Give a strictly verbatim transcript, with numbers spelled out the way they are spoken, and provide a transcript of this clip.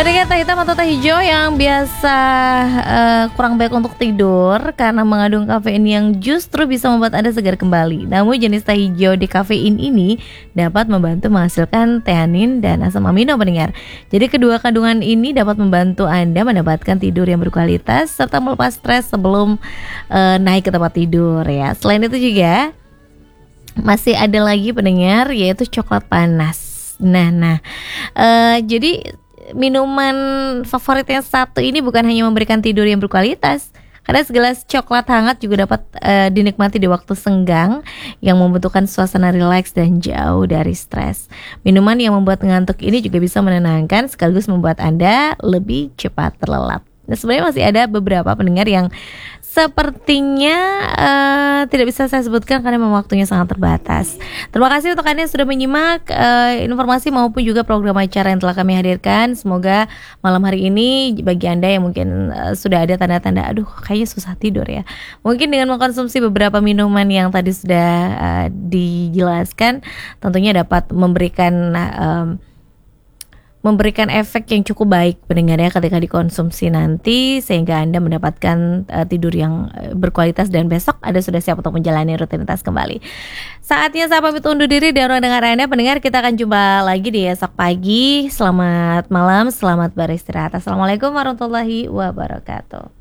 Pendengar teh hitam atau teh hijau yang biasa uh, kurang baik untuk tidur karena mengandung kafein yang justru bisa membuat Anda segar kembali. Namun jenis teh hijau dekafein ini dapat membantu menghasilkan teanin dan asam amino, pendengar. Jadi kedua kandungan ini dapat membantu Anda mendapatkan tidur yang berkualitas serta melepas stres sebelum uh, naik ke tempat tidur ya. Selain itu juga masih ada lagi, pendengar, yaitu coklat panas. Nah, nah, uh, jadi minuman favorit yang satu ini bukan hanya memberikan tidur yang berkualitas, karena segelas coklat hangat juga dapat uh, dinikmati di waktu senggang yang membutuhkan suasana rileks dan jauh dari stres. Minuman yang membuat ngantuk ini juga bisa menenangkan sekaligus membuat Anda lebih cepat terlelap. Nah, sebenarnya masih ada beberapa pendengar yang sepertinya uh, tidak bisa saya sebutkan karena memang waktunya sangat terbatas. Terima kasih untuk Anda yang sudah menyimak uh, informasi maupun juga program acara yang telah kami hadirkan. Semoga malam hari ini bagi Anda yang mungkin uh, sudah ada tanda-tanda aduh kayaknya susah tidur ya, mungkin dengan mengkonsumsi beberapa minuman yang tadi sudah uh, dijelaskan tentunya dapat memberikan uh, memberikan efek yang cukup baik, pendengar ya, ketika dikonsumsi nanti sehingga Anda mendapatkan uh, tidur yang uh, berkualitas dan besok Anda sudah siap untuk menjalani rutinitas kembali. Saatnya saya pamit undur diri dari ruang dengar Anda, pendengar. Kita akan jumpa lagi di esok pagi. Selamat malam, selamat beristirahat. Assalamualaikum warahmatullahi wabarakatuh.